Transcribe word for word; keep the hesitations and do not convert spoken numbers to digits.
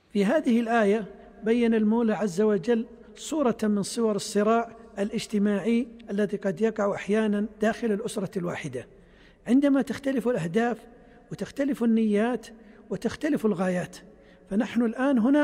في هذه الآية بين المولى عز وجل صورة من صور الصراع الاجتماعي الذي قد يقع أحيانا داخل الأسرة الواحدة عندما تختلف الأهداف وتختلف النيات وتختلف الغايات. فنحن الآن هنا